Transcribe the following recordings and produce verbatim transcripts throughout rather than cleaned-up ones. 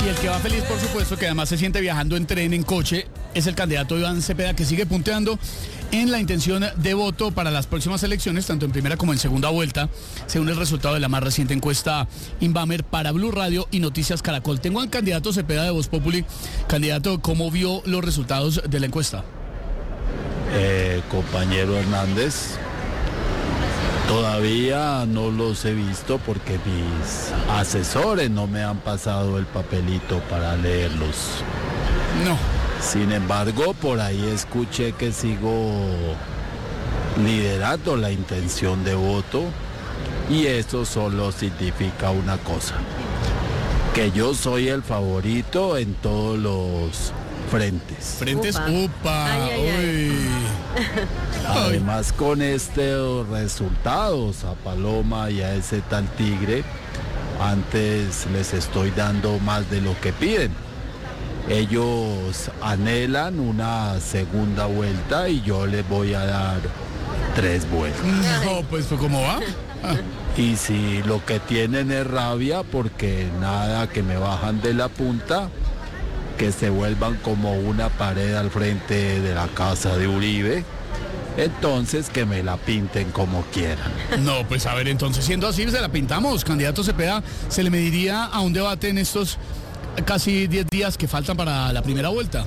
Y el que va feliz, por supuesto, que además se siente viajando en tren, en coche, es el candidato Iván Cepeda, que sigue punteando en la intención de voto para las próximas elecciones, tanto en primera como en segunda vuelta, según el resultado de la más reciente encuesta Inbamer para Blue Radio y Noticias Caracol. Tengo al candidato Cepeda de Voz Populi. Candidato, ¿cómo vio los resultados de la encuesta? Eh, compañero Hernández, todavía no los he visto porque mis asesores no me han pasado el papelito para leerlos. No. Sin embargo, por ahí escuché que sigo liderando la intención de voto y eso solo significa una cosa, que yo soy el favorito en todos los frentes. Frentes, upa, upa ay, ay, ay. Además, con estos resultados a Paloma y a ese tal Tigre, antes les estoy dando más de lo que piden. Ellos anhelan una segunda vuelta y yo les voy a dar tres vueltas. No, pues ¿cómo va? Ah. Y si lo que tienen es rabia porque nada que me bajan de la punta, que se vuelvan como una pared al frente de la casa de Uribe, entonces que me la pinten como quieran. No, pues a ver, entonces siendo así se la pintamos. Candidato Cepeda, ¿se le mediría a un debate en estos casi diez días que faltan para la primera vuelta?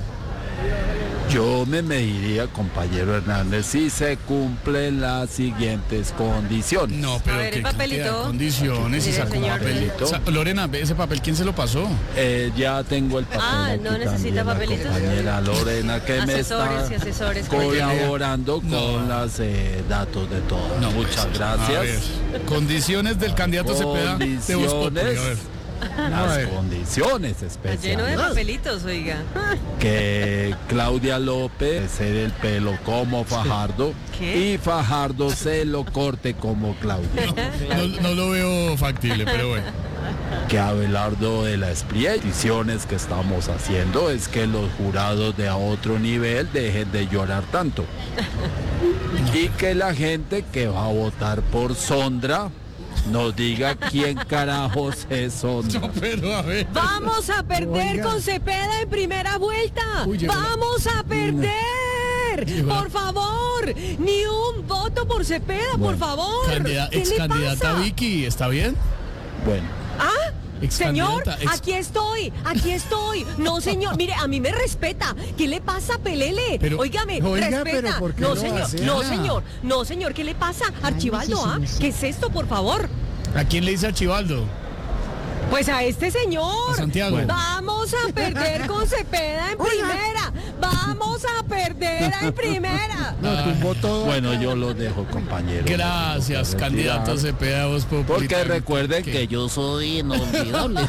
Yo me mediría, compañero Hernández, si se cumplen las siguientes condiciones. No, pero a ver, ¿qué el papelito? Condiciones y sacó un papelito. Sa Lorena, ese papel, ¿quién se lo pasó? Eh, ya tengo el papel. Ah, no necesita papelitos. Compañera Lorena, que asesores me está y asesores, colaborando con no. los eh, datos de todas. No, muchas pues, gracias. Condiciones del candidato Cepeda de Voz Populi. Las condiciones especiales. Lleno de papelitos, oiga. Que Claudia López se dé el pelo como Fajardo. ¿Qué? Y Fajardo se lo corte como Claudia. No, no, no lo veo factible, pero bueno. Que Abelardo de la Espriella, peticiones que estamos haciendo es que los jurados de a otro nivel dejen de llorar tanto. No. Y que la gente que va a votar por Sondra nos diga quién carajos es Sondra. No, pero a ver. Vamos a perder Oiga. con Cepeda en primera vuelta. Uy, Vamos a perder. Llegó. Por favor, ni un voto por Cepeda, bueno, por favor. Candida ¿Qué ex le candidata pasa? Vicky, ¿está bien? Bueno. ¿Ah? Señor, ex... aquí estoy, aquí estoy. No, señor, mire, a mí me respeta. ¿Qué le pasa, Pelele? Pero, Óigame, oiga, respeta. Pero no, señor, no, señor, no, señor, ¿qué le pasa? Archibaldo, ¿ah? ¿Qué es esto, por favor? ¿A quién le dice Archibaldo? Pues a este señor. A Santiago. Vamos a perder con Cepeda en primera. Vamos a perder en primera. No, todo bueno, acá. Yo lo dejo, compañero. Gracias, candidato Cepeda Voz Populi. Porque recuerden ¿Qué? que yo soy inolvidable.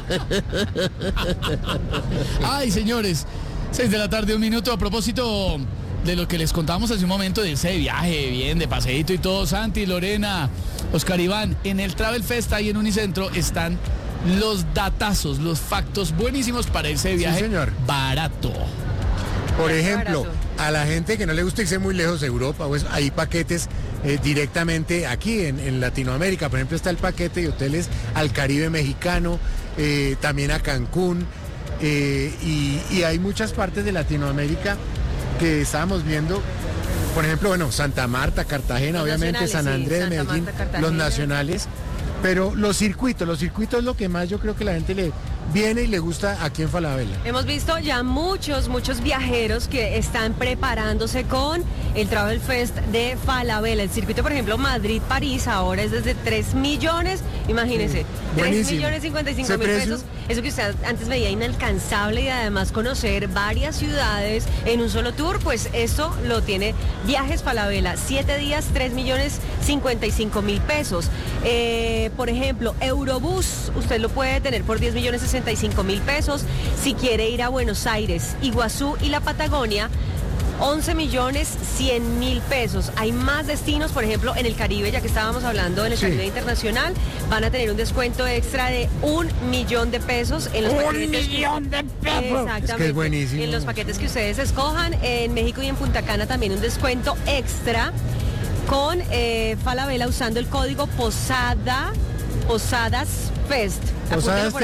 Ay, señores, seis de la tarde, un minuto. A propósito de lo que les contábamos hace un momento, de ese viaje, bien, de paseíto y todo, Santi, Lorena, Oscar Iván, en el Travel Fest ahí en Unicentro están los datazos, los factos buenísimos para irse de viaje, sí, señor, barato. Por ejemplo, a la gente que no le gusta irse muy lejos de Europa, pues hay paquetes eh, directamente aquí en, en Latinoamérica. Por ejemplo, está el paquete de hoteles al Caribe mexicano, eh, también a Cancún, eh, y, y hay muchas partes de Latinoamérica que estábamos viendo. Por ejemplo, bueno, Santa Marta, Cartagena, los obviamente San Andrés, sí, Medellín, Marta, los nacionales. Pero los circuitos, los circuitos es lo que más yo creo que la gente le viene y le gusta aquí en Falabella. Hemos visto ya muchos, muchos viajeros que están preparándose con el Travel Fest de Falabella. El circuito, por ejemplo, Madrid-París, ahora es desde tres millones, imagínense, tres millones cincuenta y cinco mil pesos. Eso que usted antes veía inalcanzable y además conocer varias ciudades en un solo tour, pues eso lo tiene Viajes Falabella. Siete días, tres millones cincuenta y cinco mil pesos. Eh, por ejemplo, Eurobús, usted lo puede tener por diez millones sesenta y cinco mil pesos. Si quiere ir a Buenos Aires, Iguazú y la Patagonia, once millones cien mil pesos. Hay más destinos, por ejemplo, en el Caribe, ya que estábamos hablando en el sí. Caribe Internacional, van a tener un descuento extra de un millón de pesos en los ¡Un paquetes. ¡Un millón de pesos! Exactamente. Es que es buenísimo. En los paquetes que ustedes escojan. En México y en Punta Cana también un descuento extra con eh, Falabella usando el código Posada, Posadas Fest. Posadas por ahí. Fest.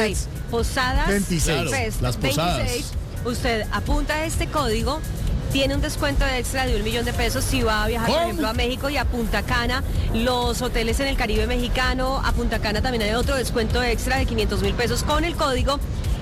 Posadas veintiséis. Fest Las posadas. veintiséis. Usted apunta a este código, tiene un descuento extra de un millón de pesos si va a viajar, por ¿Cómo? ejemplo, a México y a Punta Cana. Los hoteles en el Caribe mexicano, a Punta Cana también hay otro descuento extra de quinientos mil pesos con el código.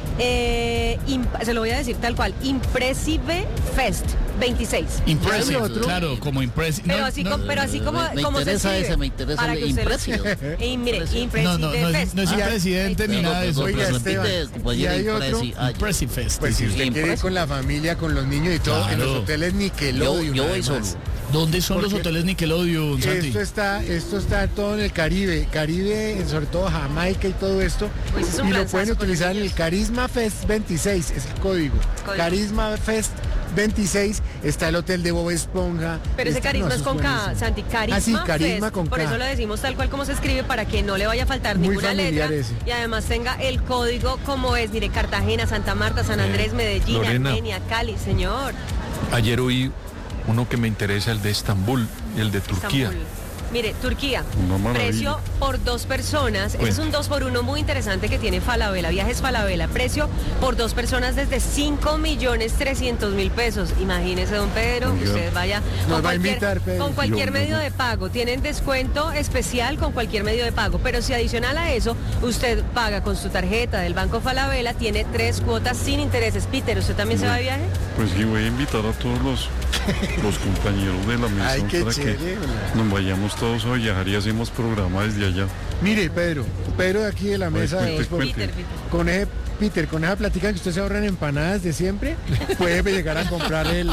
Eh, imp- se lo voy a decir tal cual, Impressive Fest veintiséis. Impressive, otro? claro, como impressive. Pero así, como, pero así como, Me como se interesa escribe, ese, me interesa para el que usted lo- Impressive. Eh, mire, Impressive No, no, no es, Fest. no es Ah, presidente ni Pero, nada de eso. pues, Oiga, pues, Esteban, repite, pues, ¿y llega hay otro? Impresi- ah, Impressive Fest. Pues si sí, usted sí. quiere ir con la familia, con los niños y todo, en Claro. los hoteles yo, Nickelodeon. yo voy además. solo. ¿Dónde son los Porque hoteles Nickelodeon, Santi? Esto está, esto está todo en el Caribe, Caribe, sobre todo Jamaica y todo esto. Pues es un y lo planazo pueden con los utilizar en el niños. Carisma Fest veintiséis, es el código. Código. Carisma Fest veintiséis, está el hotel de Bob Esponja. Pero ese está- carisma no, es eso con K, buenísimo. Santi, carisma, Ah, sí, carisma Fest. con Por K. eso lo decimos tal cual como se escribe para que no le vaya a faltar Muy ninguna familiar letra. ese. Y además tenga el código como es, mire, Cartagena, Santa Marta, San Andrés, Medellín, Lorena. Armenia, Cali, señor. Ayer oí uno que me interesa, el de Estambul y el de Turquía. Estambul. Mire, Turquía, Una maravilla. precio por dos personas. Ese es Cuenta. un dos por uno muy interesante que tiene Falabella, Viajes Falabella. Precio por dos personas desde cinco millones trescientos mil pesos. Imagínese, don Pedro, Oiga. usted vaya Nos con va a cualquier, invitar, Pedro. con cualquier Yo, medio yo. de pago. Tienen descuento especial con cualquier medio de pago. Pero si adicional a eso, usted paga con su tarjeta del Banco Falabella, tiene tres cuotas sin intereses. Peter, ¿usted también se va de viaje? Pues sí, voy a invitar a todos los, los compañeros de la mesa Ay, qué para chévere. que nos vayamos todos a viajar y hacemos programa desde allá. Mire, Pedro, Pedro de aquí de la mesa, cuente, dos por- cuente. Peter, Peter. con ese, Peter, con esa plática que usted se ahorra en empanadas de siempre, puede llegar a comprar el,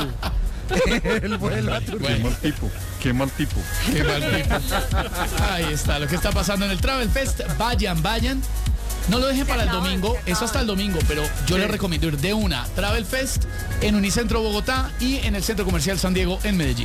el vuelo a Turquía. Qué mal tipo, qué mal tipo. Qué mal tipo. Ahí está, lo que está pasando en el Travel Fest. Vayan, vayan. No lo dejen para el acaban, domingo, se eso hasta el domingo, pero yo les recomiendo ir de una. Travel Fest en Unicentro Bogotá y en el Centro Comercial San Diego en Medellín.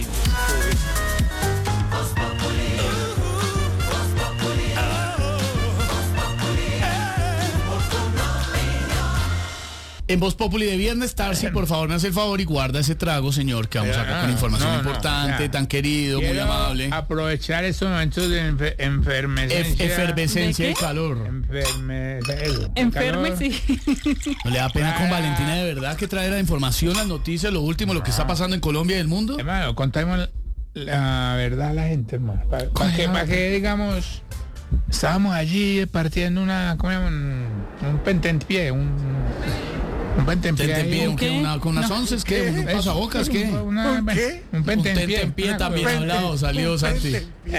En Voz Populi de viernes, Tarsi, por favor, me hace el favor y guarda ese trago, señor, que vamos Pero acá no, con información no, no, importante, ya. tan querido, muy Quiero amable. aprovechar estos momentos de enfe- Ef- enfermescencia. efervescencia ¿De y qué? calor. Enferme, eso, Enferme, calor. sí. ¿No le da pena con Ah. Valentina de verdad que trae la información, las noticias, lo último, lo que está pasando en Colombia y el mundo? Hermano, contemos la verdad a la gente, hermano. Para ¿Cuál es que, la pa' que, digamos, estábamos allí partiendo una, ¿cómo se llama? Un, un pentempié, un, un pentempié. Tentempié, ahí. ¿un qué? ¿Qué? Una- ¿Con unas No, once? ¿Qué? ¿Un Eso, pasabocas? ¿Qué? Una, ¿Un qué? Un Un pentempié. tentempié una también cosa. hablado, salió Santi.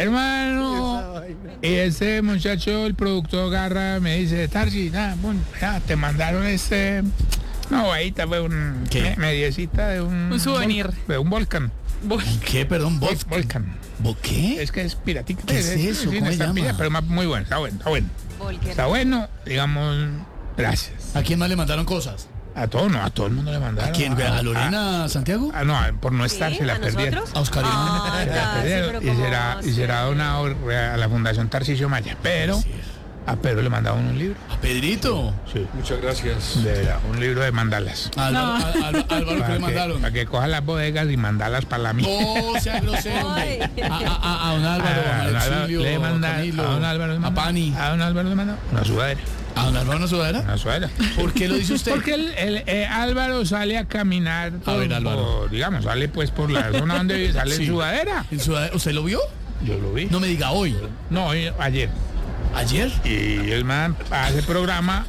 Hermano, y ese muchacho, el productor Garra, me dice, Tarsi, nada, bueno, ya, te mandaron este, una bobadita, fue un, ¿Qué? me- mediecita de un... Un souvenir. volca- De un volcán. ¿Qué? Perdón, Vol- ¿vos? volcán. ¿Vos qué? Es que es piratica. ¿Qué es eso? sí, ¿Cómo no se está llama? pilla, pero ma- muy bueno, está bueno, está bueno. Volker. Está bueno, digamos, gracias. ¿A quién más le mandaron cosas? A todo, no, a todo el mundo le mandaron. ¿A quién? ¿A Lorena Santiago? Ah, no, por no estar ¿Sí? se la ¿A perdieron. nosotros? ¿A Oscarina? Ah, Se la Tarsi, perdieron pero y ¿cómo será, va a y será ser? donado a la Fundación Tarcisio Maya, pero a Pedro le mandaron un libro. ¿A Pedrito? Sí. Muchas gracias. De verdad, un libro de mandalas. ¿A Álvaro, a- a- Álvaro, ¿qué le Para que, mandaron? para que coja las bodegas y mandalas para la mía. No sea grosero, hombre. Ay. A, a, a, a don Álvaro, A a don Álvaro Alexilio, le a manda- Camilo, a don Álvaro le a manda- Pani. A don Álvaro le mandó una sudadera. ¿A don Álvaro una sudadera? Una sudadera. ¿Por qué lo dice usted? Porque el, el, eh, Álvaro sale a caminar por, ver, Álvaro. por, digamos, sale pues por la zona donde vive, sale Sí. en sudadera. ¿En sudadera? ¿Usted lo vio? Yo lo vi. No me diga hoy. No, hoy- ayer. ¿Ayer? Y el man hace programa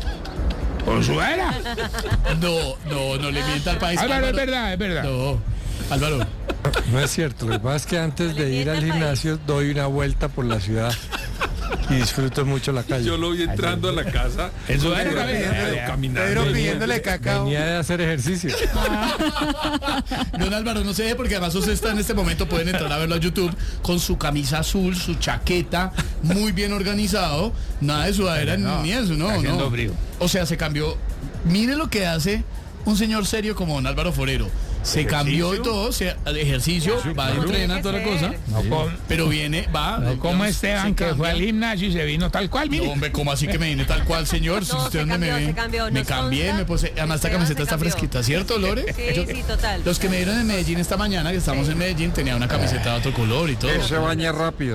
por sudadera. No, no, no le mienta al país. Álvaro, es verdad, es verdad. No, Álvaro. No es cierto, lo que pasa es que antes de ir al gimnasio doy una vuelta por la ciudad y disfruto mucho la calle. Yo lo vi entrando a la casa. En sudadera Pedro también. Pedro caminando. Pedro pidiéndole cacao. Venía de hacer ejercicio. Don Álvaro, no se deje porque además usted está en este momento, pueden entrar a verlo a YouTube con su camisa azul, su chaqueta, muy bien organizado, nada de sudadera No, ni eso, no, está haciendo no. frío. O sea, se cambió. Mire lo que hace un señor serio como don Álvaro Forero. Se cambió y todo, se, ejercicio, va a entrenar toda la cosa, No, com- pero viene, va. no como digamos, Esteban, se que fue cambia. al gimnasio y se vino tal cual, mire. No, hombre, ¿cómo así que me vine tal cual, señor? Si No, usted se dónde cambió, me se ve. cambió. Me Nos cambié, consta me puse. Además, esta Esteban camiseta se está cambió. fresquita, ¿cierto, Lore? Sí, sí, total. Los que me dieron en Medellín esta mañana, que estamos en Medellín, tenía una camiseta de otro color y todo. Se baña rápido.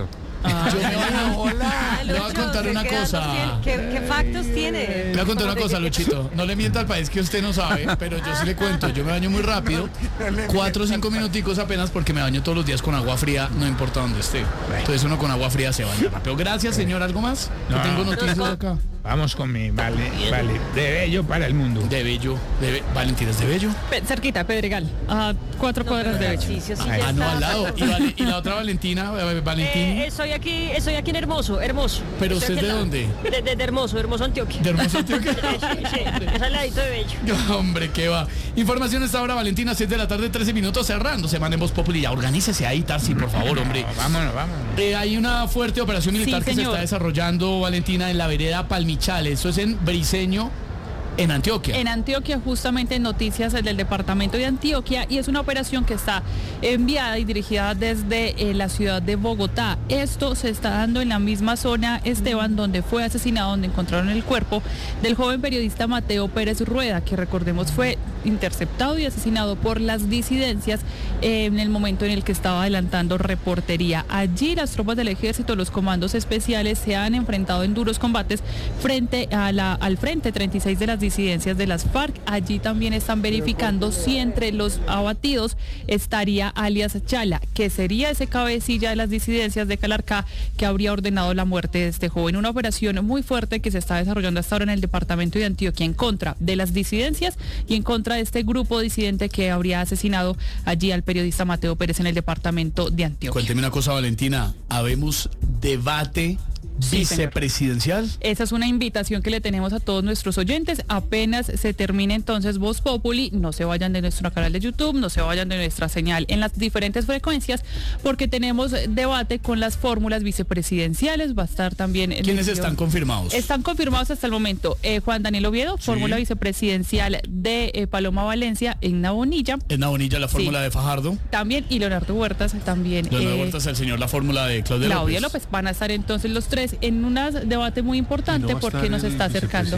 Yo me baño. Ah, Le voy a Lucho, contar ¿qué- una qué datos cosa. tiene? ¿Qué, qué factos tiene? Le voy a contar una cosa, Luchito. No le mienta al país que usted no sabe, pero yo sí le cuento. Yo me baño muy rápido, cuatro o cinco minuticos apenas, porque me baño todos los días con agua fría, no importa dónde esté. Entonces uno con agua fría se baña rápido. Gracias, señor. ¿Algo más? No. Yo tengo noticias acá. Vamos con mi vale, vale, de bello para el mundo. De Bello. De Be- Valentín, ¿es de Bello? Pe- Cerquita, Pedregal, a cuatro No, cuadras pero de hecho. ejercicio sí Ah, ya no, está. al lado. Y, Vale- y la otra Valentina, eh, Valentín. Eh, estoy aquí, estoy aquí en Hermoso, Hermoso. ¿Pero Estoy usted aquí de al lado. dónde? De, de- de Hermoso, Hermoso, Antioquia. De Hermoso Antioquia. Sí, sí, es al ladito de Bello. Hombre, qué va. Información a esta hora, Valentina, siete de la tarde, trece minutos, cerrando. Semana en Voz Populi. Ya, organícese ahí, Tarsi, por favor, hombre. No, vámonos, vámonos. Eh, hay una fuerte operación militar Sí, que se señor. está desarrollando, Valentina, en la vereda Palmichal. Eso es en Briceño, en Antioquia. En Antioquia, justamente en noticias del departamento de Antioquia, y es una operación que está enviada y dirigida desde eh, la ciudad de Bogotá. Esto se está dando en la misma zona, Esteban, donde fue asesinado, donde encontraron el cuerpo del joven periodista Mateo Pérez Rueda, que recordemos fue interceptado y asesinado por las disidencias eh, en el momento en el que estaba adelantando reportería. Allí las tropas del ejército, los comandos especiales, se han enfrentado en duros combates frente a la, al frente treinta y seis de las disidencias de las FARC. Allí también están verificando si entre los abatidos estaría alias Chala, que sería ese cabecilla de las disidencias de Calarcá que habría ordenado la muerte de este joven. Una operación muy fuerte que se está desarrollando hasta ahora en el departamento de Antioquia en contra de las disidencias y en contra de este grupo disidente que habría asesinado allí al periodista Mateo Pérez en el departamento de Antioquia. Cuénteme una cosa, Valentina. ¿Habemos debate Sí, señor. vicepresidencial? Esa es una invitación que le tenemos a todos nuestros oyentes. Apenas se termine entonces Voz Populi, no se vayan de nuestro canal de YouTube, no se vayan de nuestra señal en las diferentes frecuencias, porque tenemos debate con las fórmulas vicepresidenciales. Va a estar también... ¿Quiénes están confirmados? Están confirmados hasta el momento. Eh, Juan Daniel Oviedo, Sí. fórmula vicepresidencial de eh, Paloma Valencia, Egna Bonilla, Edna Bonilla, la fórmula Sí. de Fajardo. también, y Leonardo Huertas también. Leonardo eh, Huertas, el señor, la fórmula de Claudia, Claudia López. López. Van a estar entonces los tres en un debate muy importante porque nos está acercando.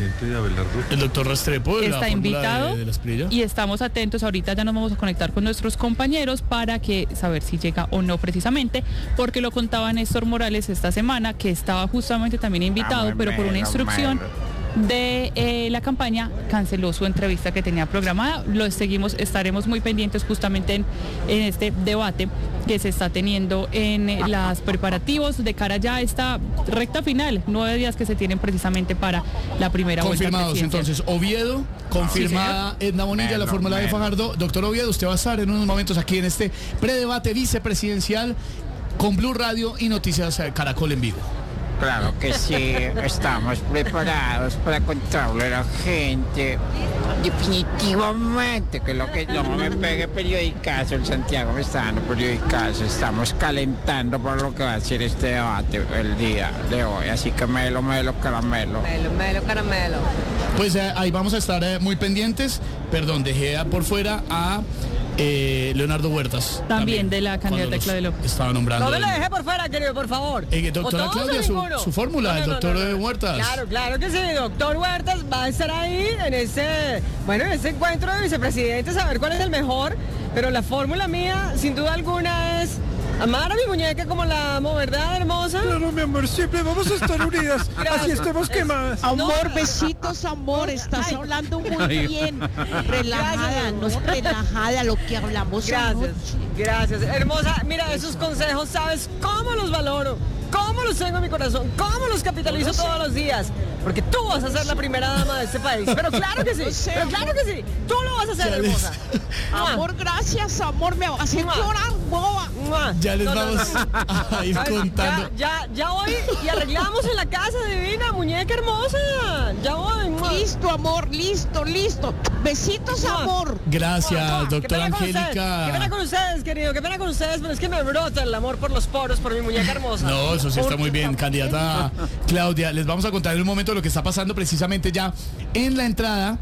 El doctor Restrepo, de la Está fórmula invitado de, de la Esprilla. y estamos atentos. Ahorita ya nos vamos a conectar con nuestros compañeros para que saber si llega o no precisamente, porque lo contaba Néstor Morales esta semana, que estaba justamente también invitado, pero por una instrucción de eh, la campaña canceló su entrevista que tenía programada. Lo seguimos, estaremos muy pendientes justamente en, en este debate que se está teniendo en eh, los preparativos de cara ya a esta recta final, nueve días que se tienen precisamente para la primera vuelta Confirmados presidencial. entonces, Oviedo, confirmada Edna Bonilla, la fórmula de Fajardo. Doctor Oviedo, usted va a estar en unos momentos aquí en este predebate vicepresidencial con Blue Radio y Noticias eh, Caracol en vivo. Claro que sí, estamos preparados para contarle a la gente. Definitivamente que lo que no me pegue periodicazo, el Santiago me está dando periodicazo. Estamos calentando por lo que va a ser este debate el día de hoy. Así que melo, melo, caramelo. Melo, melo, caramelo. Pues eh, ahí vamos a estar eh, muy pendientes. Perdón, dejé a- por fuera a eh, Leonardo Huertas. También de la candidata cuando los Claudia López. Estaba nombrando. No me lo el- dejé por fuera, querido, por favor. Eh, doctora O todos o Claudia, su- ninguno. su fórmula, el doctor, eh, Huertas. Claro, claro que sí, doctor Huertas va a estar ahí en ese, bueno, en ese encuentro de vicepresidentes a ver cuál es el mejor, pero la fórmula mía, sin duda alguna, es amar a mi muñeca como la amo, ¿verdad, hermosa? Claro, mi amor, siempre vamos a estar unidas, Gracias. así estemos quemadas. Amor, besitos, amor, estás Ay. hablando muy bien. Relajada, no Gracias. relajada lo que hablamos Gracias, anoche. gracias. Hermosa, mira, esos consejos, ¿sabes cómo los valoro? ¿Cómo los tengo en mi corazón? ¿Cómo los capitalizo todos los días? Porque tú vas a ser la primera dama de este país. Pero claro que sí, Lo sé, pero claro que sí. Tú lo vas a hacer, Ya les- hermosa. Amor, gracias, amor, me vas a hacer Mua. llorar, boba. Mua. Ya les No, no, vamos no. a ir ¿Sabes? contando. Ya, ya, ya voy y arreglamos en la casa divina, muñeca hermosa. Ya voy. Mua. Listo, amor, listo, listo. Besitos, Mua. amor. Gracias, Mua. Qué doctora pena con ustedes, Qué pena Angélica. con ustedes, querido. Qué pena con ustedes, pero es que me brota el amor por los poros, por mi muñeca hermosa. No, eso sí está muy bien, candidata Claudia. Les vamos a contar en un momento lo que está pasando precisamente ya en la entrada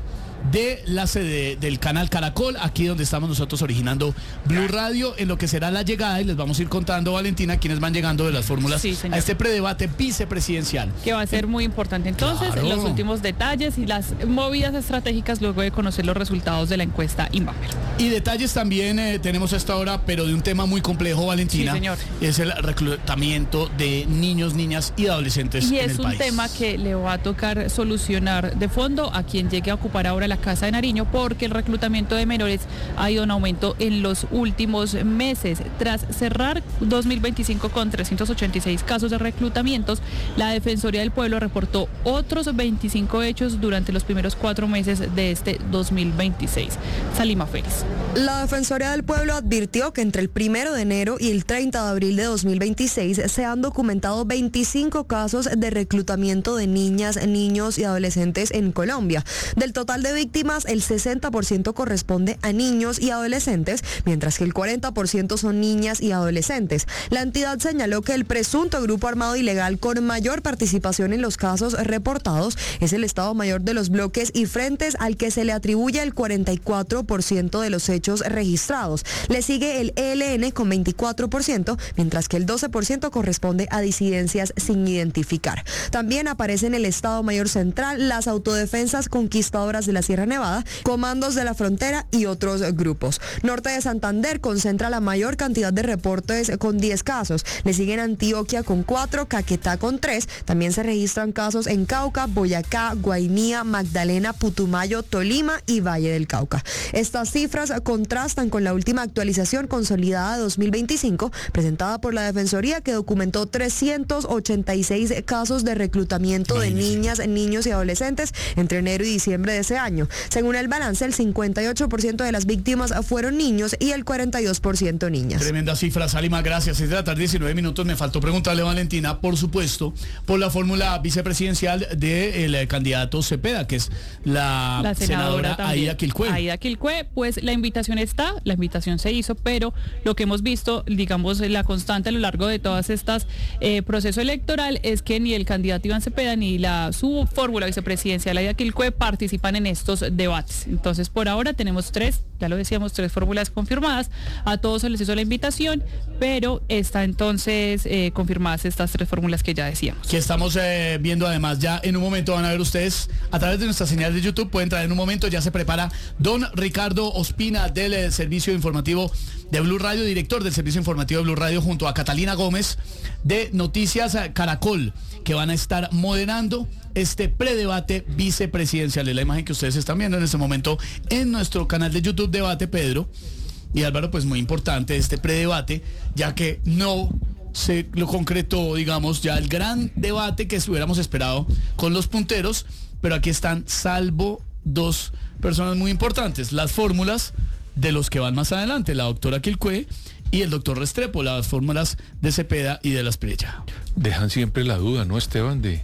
de la sede del canal Caracol, aquí donde estamos nosotros originando Blue Radio, en lo que será la llegada, y les vamos a ir contando, Valentina, quienes van llegando de las fórmulas sí, a este predebate vicepresidencial. Que va a ser muy importante entonces, Claro. los últimos detalles y las movidas estratégicas luego de conocer los resultados de la encuesta Inbamer. Y detalles también eh, tenemos a esta hora, pero de un tema muy complejo, Valentina. Sí, señor. Es el reclutamiento de niños, niñas y adolescentes Y en es el un país. tema que le va a tocar solucionar de fondo a quien llegue a ocupar ahora la Casa de Nariño, porque el reclutamiento de menores ha ido en aumento en los últimos meses. Tras cerrar dos mil veinticinco con trescientos ochenta y seis casos de reclutamientos, la Defensoría del Pueblo reportó otros veinticinco hechos durante los primeros cuatro meses de este dos mil veintiséis. Salima Félix. La Defensoría del Pueblo advirtió que entre el primero de enero y el treinta de abril de dos mil veintiséis se han documentado veinticinco casos de reclutamiento de niñas, niños y adolescentes en Colombia. Del total de víctimas, el sesenta por ciento corresponde a niños y adolescentes, mientras que el cuarenta por ciento son niñas y adolescentes. La entidad señaló que el presunto grupo armado ilegal con mayor participación en los casos reportados es el Estado Mayor de los bloques y frentes al que se le atribuye el cuarenta y cuatro por ciento de los hechos registrados. Le sigue el E L N con veinticuatro por ciento, mientras que el doce por ciento corresponde a disidencias sin identificar. También aparece en el Estado Mayor Central las autodefensas conquistadoras de la Sierra Nevada, comandos de la frontera y otros grupos. Norte de Santander concentra la mayor cantidad de reportes con diez casos. Le siguen Antioquia con cuatro, Caquetá con tres. También se registran casos en Cauca, Boyacá, Guainía, Magdalena, Putumayo, Tolima y Valle del Cauca. Estas cifras contrastan con la última actualización consolidada de dos mil veinticinco, presentada por la Defensoría, que documentó trescientos ochenta y seis casos de reclutamiento de niñas, niños y adolescentes entre enero y diciembre de ese año. Según el balance, el cincuenta y ocho por ciento de las víctimas fueron niños y el cuarenta y dos por ciento niñas. Tremenda cifra, Salima, gracias. seis de la tarde, diecinueve minutos. Me faltó preguntarle a Valentina, por supuesto, por la fórmula vicepresidencial del eh, candidato Cepeda, que es la, La senadora, senadora Aida Quilcue. Aida Quilcue, pues la invitación está, la invitación se hizo, pero lo que hemos visto, digamos, la constante a lo largo de todas estas eh, proceso electoral es que ni el candidato Iván Cepeda ni la su fórmula vicepresidencial Aida Quilcue participan en estos debates. Entonces, por ahora tenemos tres, ya lo decíamos, tres fórmulas confirmadas. A todos se les hizo la invitación, pero está entonces eh, confirmadas estas tres fórmulas que ya decíamos. Que estamos eh, viendo además ya en un momento, van a ver ustedes a través de nuestra señal de YouTube, pueden traer en un momento, ya se prepara don Ricardo Ospina del eh, servicio informativo de Blue Radio, director del servicio informativo de Blue Radio, junto a Catalina Gómez de Noticias Caracol, que van a estar moderando este predebate vicepresidencial. Es la imagen que ustedes están viendo en este momento en nuestro canal de YouTube Debate Pedro. Y Álvaro, pues muy importante este predebate, ya que no se lo concretó, digamos, ya el gran debate que hubiéramos esperado con los punteros, pero aquí están, salvo dos personas muy importantes, las fórmulas de los que van más adelante, la doctora Quilcue y el doctor Restrepo, las fórmulas de Cepeda y de Las Prilla. Dejan siempre la duda, ¿no, Esteban? De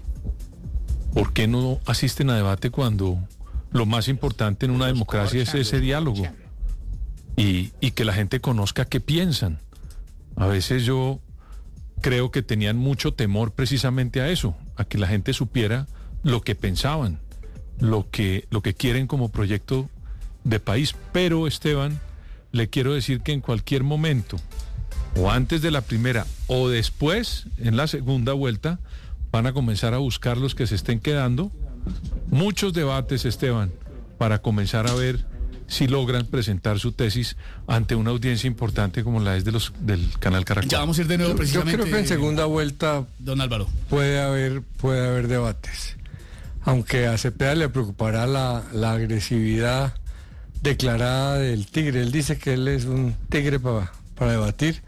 por qué no asisten a debate cuando lo más importante en una democracia es ese diálogo y, y que la gente conozca qué piensan. A veces yo creo que tenían mucho temor precisamente a eso, a que la gente supiera lo que pensaban, lo que, lo que quieren como proyecto de país. Pero, Esteban, le quiero decir que en cualquier momento, o antes de la primera o después, en la segunda vuelta, van a comenzar a buscar los que se estén quedando. Muchos debates, Esteban, para comenzar a ver si logran presentar su tesis ante una audiencia importante como la es de los del canal Caracol. Ya vamos a ir de nuevo precisamente. Yo creo que en segunda vuelta don Álvaro puede haber, puede haber debates. Aunque a Cepeda le preocupará la, la agresividad declarada del tigre. Él dice que él es un tigre para, para debatir.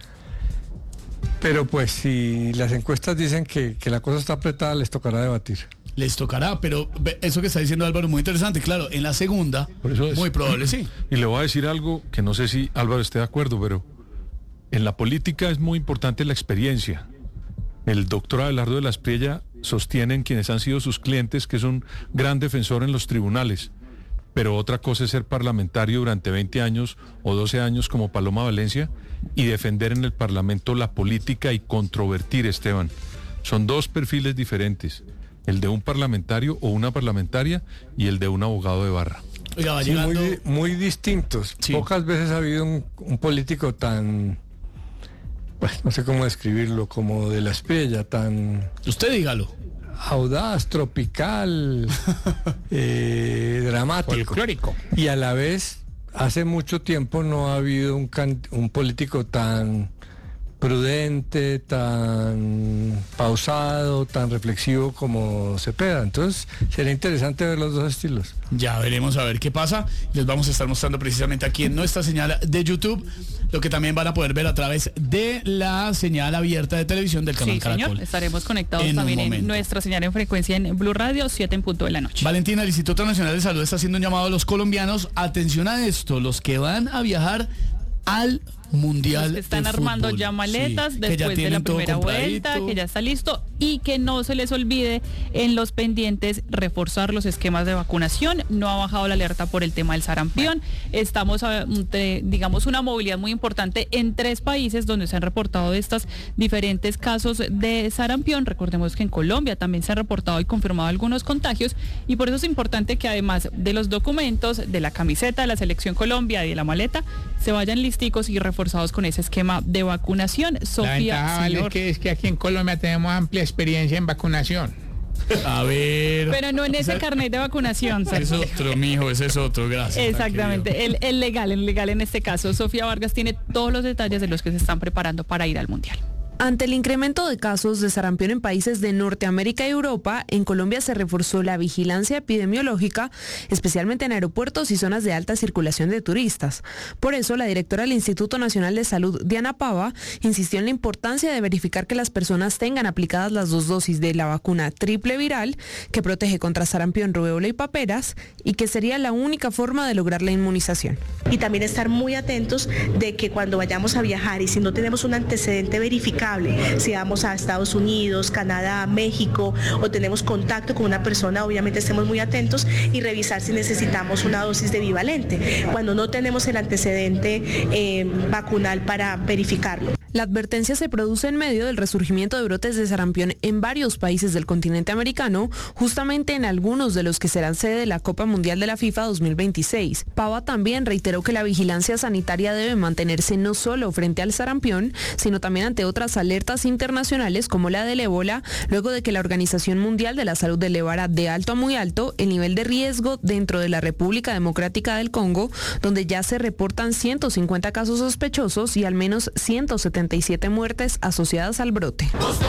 Pero pues si las encuestas dicen que, que la cosa está apretada, les tocará debatir. Les tocará, pero eso que está diciendo Álvaro es muy interesante. Claro, en la segunda, Por eso es. muy probable sí. Y le voy a decir algo que no sé si Álvaro esté de acuerdo, pero en la política es muy importante la experiencia. El doctor Abelardo de Las Prilla sostienen quienes han sido sus clientes que es un gran defensor en los tribunales. Pero otra cosa es ser parlamentario durante veinte años o doce años como Paloma Valencia y defender en el Parlamento la política y controvertir, Esteban. Son dos perfiles diferentes, el de un parlamentario o una parlamentaria y el de un abogado de barra. Oiga, va Sí, llegando... muy, muy distintos. Sí. Pocas veces ha habido un, un político tan, bueno, no sé cómo describirlo, como de la estrella, tan Usted dígalo. audaz, tropical, eh, dramático. Folclórico. Y a la vez, hace mucho tiempo no ha habido un, can- un político tan prudente, tan pausado, tan reflexivo como Cepeda. Entonces, sería interesante ver los dos estilos. Ya veremos a ver qué pasa. Les vamos a estar mostrando precisamente aquí en nuestra señal de YouTube, lo que también van a poder ver a través de la señal abierta de televisión del canal Sí, Caracol. señor. Estaremos conectados En un también en momento. nuestra señal en frecuencia en Blue Radio, siete en punto de la noche. Valentina, el Instituto Nacional de Salud está haciendo un llamado a los colombianos. Atención a esto, los que van a viajar al Mundial Los que están de armando fútbol. ya maletas Sí, que ya después de la tienen todo primera vuelta, compradito. que ya está listo, y que no se les olvide en los pendientes reforzar los esquemas de vacunación. No ha bajado la alerta por el tema del sarampión. Estamos ante, digamos, una movilidad muy importante en tres países donde se han reportado estos diferentes casos de sarampión. Recordemos que en Colombia también se han reportado y confirmado algunos contagios, y por eso es importante que además de los documentos, de la camiseta de la Selección Colombia y de la maleta, se vayan listicos y reforzados con ese esquema de vacunación. La Sofía, ventaja, vale, señor. es que, es que aquí en Colombia tenemos amplia experiencia en vacunación. A ver. Pero no en ese carnet de vacunación, Es Sergio. otro, mijo, ese es otro, gracias. Exactamente, el, el legal, el legal en este caso. Sofía Vargas tiene todos los detalles de los que se están preparando para ir al Mundial. Ante el incremento de casos de sarampión en países de Norteamérica y Europa, en Colombia se reforzó la vigilancia epidemiológica, especialmente en aeropuertos y zonas de alta circulación de turistas. Por eso, la directora del Instituto Nacional de Salud, Diana Pava, insistió en la importancia de verificar que las personas tengan aplicadas las dos dosis de la vacuna triple viral, que protege contra sarampión, rubéola y paperas, y que sería la única forma de lograr la inmunización. Y también estar muy atentos de que cuando vayamos a viajar y si no tenemos un antecedente verificable, si vamos a Estados Unidos, Canadá, México o tenemos contacto con una persona, obviamente estemos muy atentos y revisar si necesitamos una dosis de bivalente, cuando no tenemos el antecedente eh, vacunal para verificarlo. La advertencia se produce en medio del resurgimiento de brotes de sarampión en varios países del continente americano, justamente en algunos de los que serán sede de la Copa Mundial de la FIFA dos mil veintiséis. Pava también reiteró que la vigilancia sanitaria debe mantenerse no solo frente al sarampión, sino también ante otras alertas internacionales como la del ébola, luego de que la Organización Mundial de la Salud elevara de alto a muy alto el nivel de riesgo dentro de la República Democrática del Congo, donde ya se reportan ciento cincuenta casos sospechosos y al menos ciento setenta y siete muertes asociadas al brote.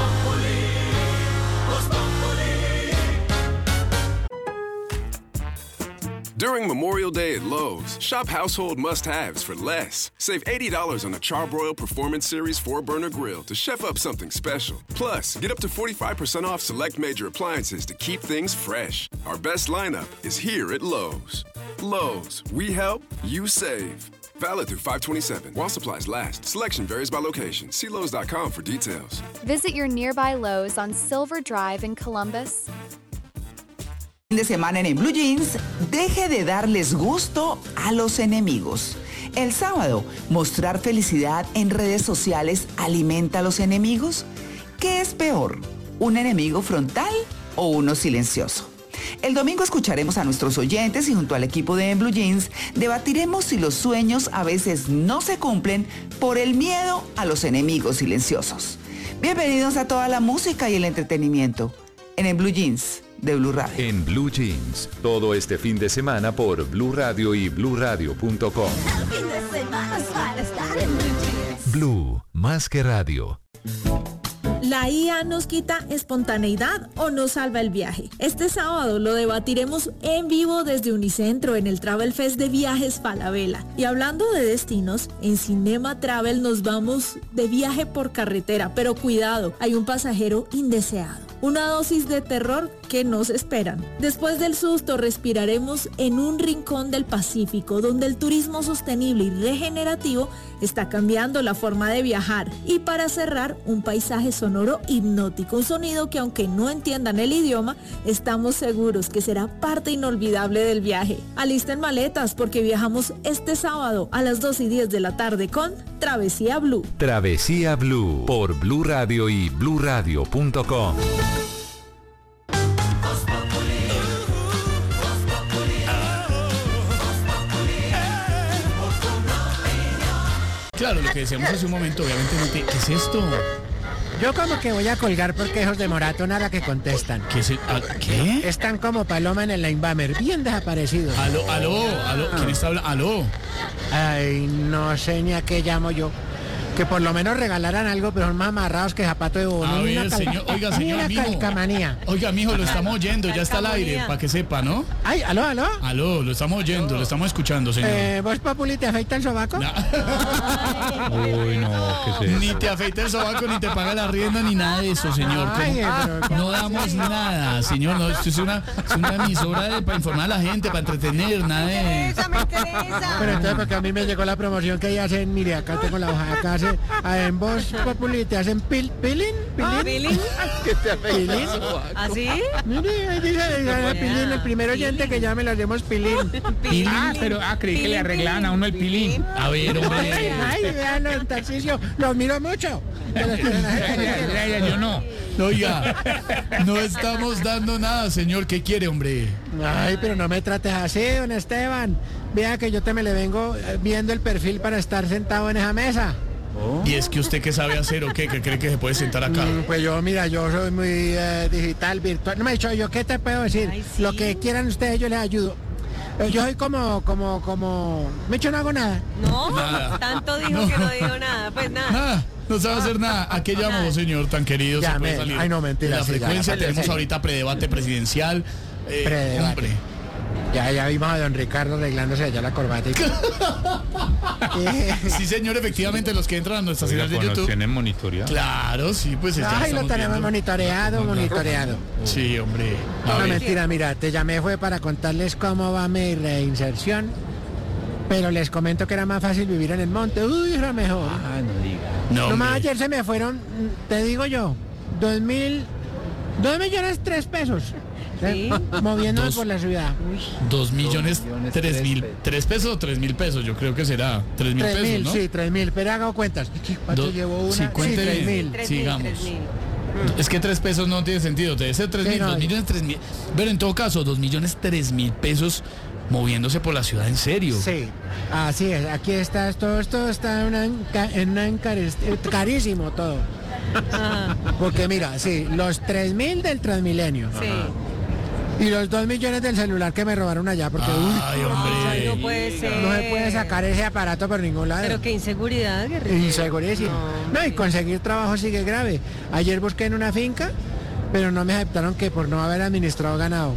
During Memorial Day at Lowe's, shop household must-haves for less. Save eighty dollars on a Charbroil Performance Series four burner grill to chef up something special. Plus, get up to forty-five percent off select major appliances to keep things fresh. Our best lineup is here at Lowe's. Lowe's, we help, you save. Valid through five twenty-seven while supplies last. Selection varies by location. See Lowe's dot com for details. Visit your nearby Lowe's on Silver Drive in Columbus. Fin de semana en, en Blue Jeans, deje de darles gusto a los enemigos. El sábado, ¿mostrar felicidad en redes sociales alimenta a los enemigos? ¿Qué es peor, un enemigo frontal o uno silencioso? El domingo escucharemos a nuestros oyentes y junto al equipo de En Blue Jeans debatiremos si los sueños a veces no se cumplen por el miedo a los enemigos silenciosos. Bienvenidos a toda la música y el entretenimiento en En Blue Jeans de Blue Radio. En Blue Jeans, todo este fin de semana por Blue Radio y blue radio punto com. Blue, más que radio. ¿La I A nos quita espontaneidad o nos salva el viaje? Este sábado lo debatiremos en vivo desde Unicentro en el Travel Fest de Viajes Falabella. Y hablando de destinos, en Cinema Travel nos vamos de viaje por carretera, pero cuidado, hay un pasajero indeseado. Una dosis de terror que nos esperan. Después del susto respiraremos en un rincón del Pacífico donde el turismo sostenible y regenerativo está cambiando la forma de viajar. Y para cerrar, un paisaje sonoro hipnótico, un sonido que aunque no entiendan el idioma, estamos seguros que será parte inolvidable del viaje. Alisten maletas porque viajamos este sábado a las dos y diez de la tarde con Travesía Blue. Travesía Blue por Blue Radio y blue radio punto com. claro, lo que decíamos hace un momento, obviamente no te... ¿Qué es esto? Yo como que voy a colgar porque esos de Morato nada que contestan. ¿Qué? Se, a, ¿Qué? Están como paloma en el Linebamer, bien desaparecidos. Aló, aló, aló, ¿quién está hablando? Aló. Ay, no sé ni a qué llamo yo. Que por lo menos regalaran algo, pero son más amarrados que zapato de bono. A ver, señor, oiga, señor, una mijo. calcamanía. Oiga, mijo, lo estamos oyendo, ya está al aire, para que sepa, ¿no? Ay, aló, aló. Aló, lo estamos oyendo, lo estamos escuchando, señor. Eh, ¿Vos, Populi, te afeita el sobaco? No. Uy, no, ¿qué es eso? Ni te afeita el sobaco, ni te paga la rienda, ni nada de eso, señor. Ay, pero- No damos nada, señor. No, esto es una, es una emisora de- para informar a la gente, para entretener, nada de... Esa me interesa. Pero entonces, porque a mí me llegó la promoción que ahí hacen, mire, acá tengo la hoja, acá hace, ah, en Voz Populi te hacen pil, pilín, pilín. ¿Pilín? ¿Qué te afecta? Pilín. ¿Así? Mire, ahí dice, dice, pilín, el primer oyente que llame le hacemos pilín. Pilín. Ah, pero ah, creí que le arreglaban a uno el pilín. A ver, Ay, hombre. ay, vean los Tarcisio, los miro mucho. De los personajes que me quieren. Yo no. Oiga, no estamos dando nada, señor. ¿Qué quiere, hombre? Ay, pero no me trates así, don Esteban. Vea que yo te me le vengo eh, viendo el perfil para estar sentado en esa mesa. ¿Y es que usted qué sabe hacer o qué? ¿Qué cree que se puede sentar acá? Mm, pues yo, mira, yo soy muy eh, digital, virtual. No me he dicho yo, ¿qué te puedo decir? Ay, sí. Lo que quieran ustedes, yo les ayudo. Eh, Yo soy como, como, como... Me he hecho no hago nada. No, Nada. tanto dijo No. que no dijo nada. Pues nada. Nada, no sabe hacer nada. ¿A qué llamó, señor, tan querido? Se Llamé. puede salir Ay, no, mentira, de la sí, ya, frecuencia. ya, Tenemos sí. ahorita predebate presidencial. Eh, Predebate. Hombre. Ya, ya vimos a don Ricardo arreglándose allá la corbata. Y... Eh, Sí, señor, efectivamente, los que entran a nuestra Oiga, señal de pues nos YouTube. tienen monitoreado. Claro, sí, pues ya Ay, lo estamos tenemos viendo. monitoreado, monitoreado. Sí, hombre. A No, ver. mentira, mira, te llamé fue para contarles cómo va mi reinserción, pero les comento que era más fácil vivir en el monte. Uy, era mejor. Ah, no diga. No, Nomás hombre. ayer se me fueron, mm, te digo yo, dos mil, dos millones tres pesos. Sí. Moviéndome Dos. por la ciudad. Dos millones, Dos millones, tres tres mil, pesos. tres pesos o tres mil pesos, yo creo que será tres mil Tres pesos, mil, ¿no? sí, tres mil, pero hago cuentas. ¿Cuánto Do- llevo una? sí, cuente tres bien. mil. Tres sigamos. mil, tres mil. Es que tres pesos no tiene sentido, debe ser tres Sí, mil, no, dos millones, tres mil. Pero en todo caso, dos millones, tres mil pesos moviéndose por la ciudad, en serio. Sí, así es, aquí está, esto, esto está en una, enca- en una encarec- eh, carísimo todo. Ajá. Porque mira, sí, los tres mil del Transmilenio. Sí. Y los dos millones del celular que me robaron allá, porque uy, Ay, hombre. Ay, no puede ser. no se puede sacar ese aparato por ningún lado. Pero qué inseguridad, guerrero. Insegurísimo. No, No, y conseguir trabajo sigue grave. Ayer busqué en una finca, pero no me aceptaron que por no haber administrado ganado.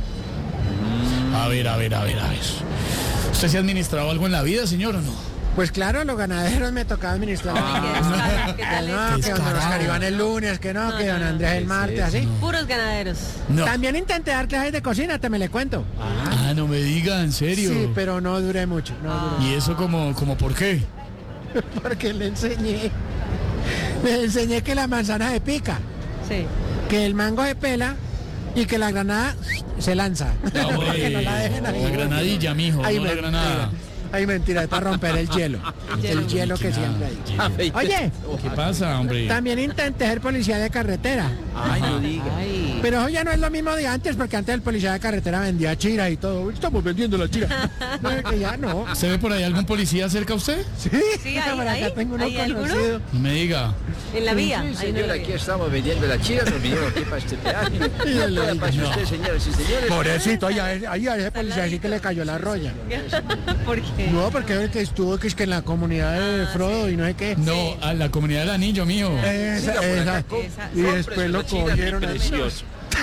A ver, a ver, a ver, a ver. ¿Usted se ha administrado algo en la vida, señor, o no? Pues claro, los ganaderos me tocaba administrar. Ay, qué descaro, ¿qué Que tal no, es? que don Oscar Iván el lunes, que no, No, que don no, no. Andrés el martes, así. Puros ganaderos. No. También intenté dar clases de cocina, te me le cuento. Ah, no me diga, en serio. Sí, pero no duré mucho, no duré. ¿Y eso como, como por qué? Porque le enseñé, le enseñé que la manzana se pica, Sí. que el mango se pela y que la granada se lanza. Ah, Para que no la dejen ahí. La granadilla, mijo, Ay, no la mentira. granada. Ay, mentira, es para romper el hielo. El hielo que siempre hay. Oye, ¿Qué pasa, hombre? también intenté ser policía de carretera. Ay, no diga. Pero eso ya no es lo mismo de antes, porque antes el policía de carretera vendía chira y todo. Hoy estamos vendiendo la chira. No, es que ya no. ¿Se ve por ahí algún policía cerca a usted? Sí, Sí, ahí, por acá ahí, tengo uno ¿hay alguno? conocido. No me diga. En la vía. Sí, Hay señor, una aquí vía. estamos vendiendo la chira, nos vinieron aquí para este peaje. Y le No pueda digo, pasar no. usted, señoras y señores. Pobrecito, ahí a, ahí a ese policía sí que le cayó la roya. ¿Por qué? No, porque el que estuvo que es que en la comunidad de Ah, Frodo y no sé qué. No, a la comunidad del anillo, mijo. Esa, Siga por esa. acá, com- Esa. Y después lo cómprese una chira, cogieron muy ahí. precioso.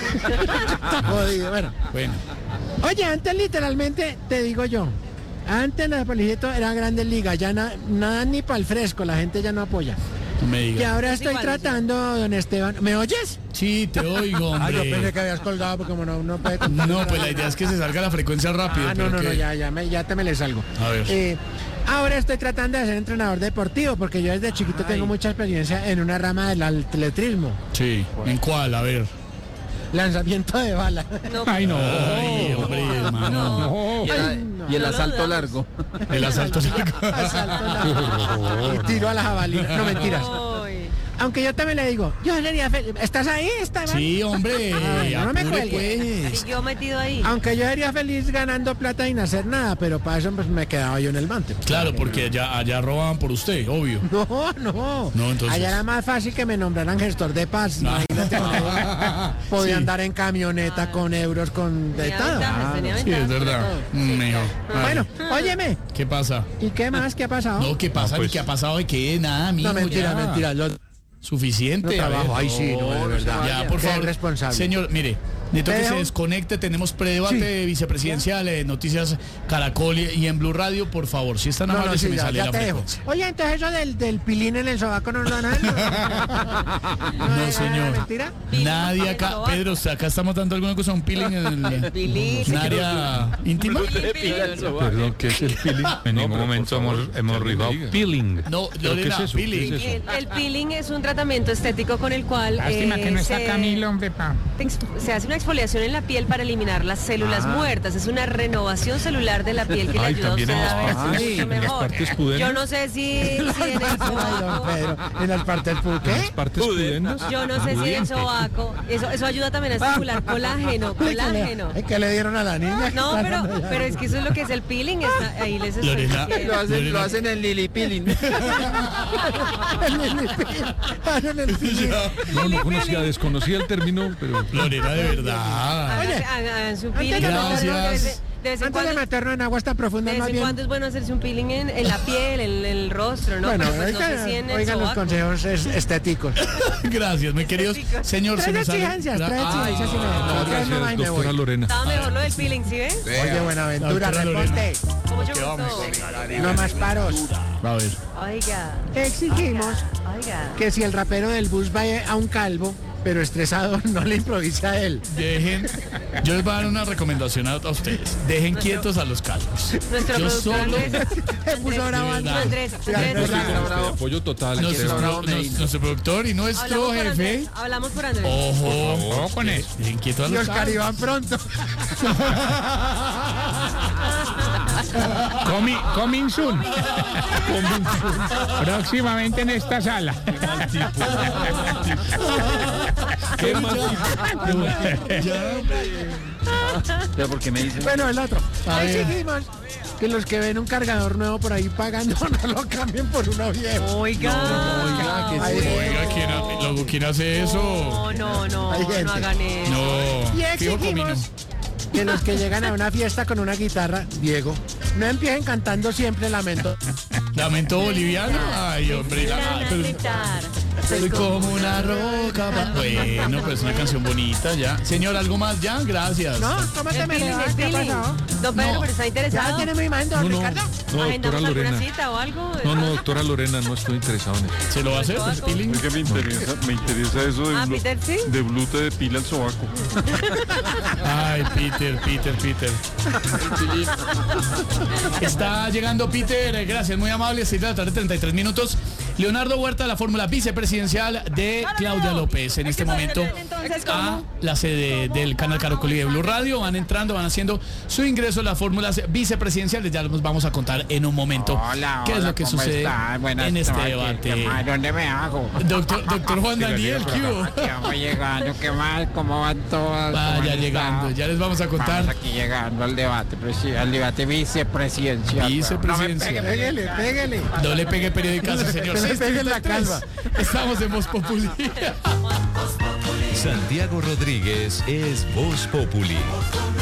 Jodido, bueno. Bueno, Oye, antes literalmente, te digo yo, antes la policía era Grandes Ligas, ya na- nada ni para el fresco, la gente ya no apoya. no me Y diga. ahora Es estoy igual, tratando, don Esteban, ¿me oyes? Sí, te oigo, Ah, yo pensé hombre. que habías colgado porque como no, no puede contar No, nada. pues la idea es que se salga la frecuencia rápido. Ah, no, pero no, no, que- ya, ya, me- ya te me le salgo. A ver. Eh, ahora estoy tratando de ser entrenador deportivo porque yo desde chiquito tengo mucha experiencia en una rama del atletismo, Sí, ¿en cuál? A ver. lanzamiento de bala. No, Ay, no. Ay, hombre, hermano. Y el, y el asalto largo. El asalto. Asalto largo. Y tiro a la jabalina. No, mentiras. Ay. aunque yo también le digo, yo sería feliz. ¿Estás ahí? ¿Estás Sí, hombre. Ah, no me apure, cuelgue. pues. Y yo metido ahí. Aunque yo sería feliz ganando plata sin hacer nada, pero para eso pues, me quedaba yo en el mante. Claro, porque allá, allá robaban por usted, obvio. No, no. No, entonces. Allá era más fácil que me nombraran gestor de paz. Imagínate, podía Sí. andar en camioneta con euros, con de Tenía todo. ventajas, tenía Sí, ventajas es sobre verdad. todo. Mm, mijo. Ay. Bueno, óyeme, ¿Qué pasa? ¿y qué más? ¿Qué ha pasado? No, ¿qué pasa? No, pues. ¿Qué ha pasado? ¿Y qué? Nada, mijo, No, mentira, ya. mentira. Lo, Suficiente. No a ver. trabajo, ahí sí, no, de verdad. Ya, por Qué favor. responsable. Señor, mire, necesito que Pero- se desconecte. Tenemos predebate vicepresidencial, eh, Noticias Caracol y y en Blue Radio, por favor. Si están no, amables, no, se sí, me ya, sale ya la te dejo. frecuencia. Oye, entonces eso del, del pilín en el sobaco no lo dan a No, señor. ¿Mentira? Nadie acá. Pedro, ¿usted acá estamos dando alguna cosa? ¿Un peeling en el Peeling. un área íntima? Perdón, ¿qué es el peeling? En ningún pero momento por favor, hemos, hemos que me rifado diga. peeling. No, ¿Pero qué Lorena, es eso? peeling. ¿Qué es eso? El, el peeling es un tratamiento estético con el cual Lástima eh, que no está se, Camilo, hombre, pa. te ex- se hace una exfoliación en la piel para eliminar las células muertas. Es una renovación celular de la piel que le Ay, ayuda a también usted en a las verse partes- mucho en las mejor. partes pudendas. Yo no sé si, si en el Ay, don sobaco, Pedro, en las partes pu- ¿Las ¿qué? partes pudendas? yo no sé si en el Pudiente. sobaco, eso, eso ayuda también a estimular colágeno, Ay, que le- colágeno. ay, ¿qué le dieron a la niña? No, pero, pero es que eso es lo que es el peeling, está- ahí les estoy Lorena, diciendo. lo hacen- lo hacen en Lili Peeling. No, no conocía, desconocía el término, pero... Lorena, de verdad. Oye, Hagan- hagan su antes peeling. de Gracias. De vez- de vez en Antes de cuando, meternos en aguas tan de profundas, vez más en bien. cuando es bueno hacerse un peeling en, en la piel, en, en el rostro, ¿no? Bueno, Pero pues no oigan, sé si en el oigan los sobaco. consejos es- estéticos. Gracias, mi queridos. Señor, se Trae me sale. exigencias, trae Ay, exigencias y me- No, no, no, gracias, no, me doctora voy. Lorena. Estaba mejor lo del peeling, ¿sí ves? Oye, Buenaventura, Doctora reposte. Con mucho ¿Qué vamos? gusto. No más paros. A ver. Oiga, Exigimos oiga. que si el rapero del bus va a un calvo, pero estresado, no le improvise a él. Dejen, yo les voy a dar una recomendación a, a ustedes. Dejen quietos a los calvos. Nuestro Yo productor solo. Andrés. Se puso bravo, De verdad. Andrés, Mira, Andrés. Andrés. Apoyo total. Nuestro, Esteban. pro- nos- nuestro productor y nuestro Hablamos por jefe. Andrés. Hablamos por Andrés. Ojo, Ojo con eso. Dejen quietos a Y los Oscar calvos. Iván pronto. Comi, coming soon. Próximamente en esta sala. Qué mal ¿Pero por qué me dicen? Bueno, el otro. A ver. Exigimos que los que ven un cargador nuevo por ahí pagando no lo cambien por uno viejo. Oiga. Oiga, que Ay, sí. Oiga, ¿quién, ha- luego, ¿quién hace eso? No, no, no, Hay gente. no hagan eso. No. Y Fijo comino. exigimos que los que llegan a una fiesta con una guitarra, Diego, no empiecen cantando siempre Lamento. Lamento boliviano. Ay, hombre. la- Van a pero- gritar. Soy como una roca. pa- Bueno, pues una canción bonita ya. Señor, ¿algo más ya? Gracias. No, ¿cómo te El me peeling, le va? el ¿Qué ha peeling. pasado? Don Pedro, No. pero está ¿Ya interesado. tiene mi imagen, don No, no, Ricardo? no, doctora ¿Agendamos alguna Lorena. cita o algo? No, no, doctora Lorena, no estoy interesado en eso. ¿Se lo va a hacer? ¿El peeling? Oiga, me interesa, me interesa eso de, Ah, blu- Peter, sí. de blute de pila al sobaco. Ay, Peter, Peter, Peter. Está llegando Peter, eh, gracias, muy amable, seis de la tarde, treinta y tres minutos. Leonardo Huerta, la fórmula vicepresidencial de Claudia López. En este momento a la sede del canal Caracol y de Blue Radio. Van entrando, van haciendo su ingreso a las fórmulas vicepresidenciales. Ya nos vamos a contar en un momento Hola, qué es hola, lo que ¿cómo sucede están? Buenas en este noches, debate. ¿qué más? ¿Dónde me hago? Doctor, doctor Juan Daniel, ¿qué hubo? Aquí vamos llegando, ¿qué más? ¿Cómo van todas? ¿Cómo Vaya han llegando, estado? ya les vamos a contar. Vamos aquí llegando al debate, presi- al debate vicepresidencial. Vicepresidencial. No me pegue, Pégale, pégale. No le pegue periodicazo, señor. No le pegue en la seis treinta y tres. Estamos en Voz Populi. Santiago Rodríguez es Voz Populi.